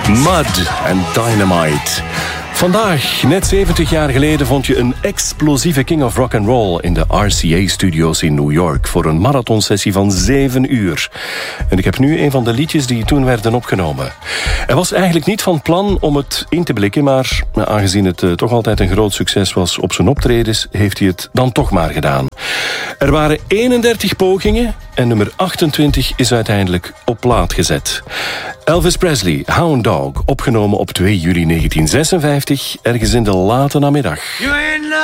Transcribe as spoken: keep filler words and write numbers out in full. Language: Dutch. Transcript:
Mud en Dynamite. Vandaag, net zeventig jaar geleden, vond je een explosieve King of Rock and Roll in de R C A-studio's in New York voor een marathonsessie van zeven uur. En ik heb nu een van de liedjes die toen werden opgenomen. Hij was eigenlijk niet van plan om het in te blikken, maar aangezien het uh, toch altijd een groot succes was op zijn optredens, heeft hij het dan toch maar gedaan. Er waren eenendertig pogingen en nummer achtentwintig is uiteindelijk op plaat gezet. Elvis Presley, Hound Dog, opgenomen op twee juli negentien zesenvijftig, ergens in de late namiddag.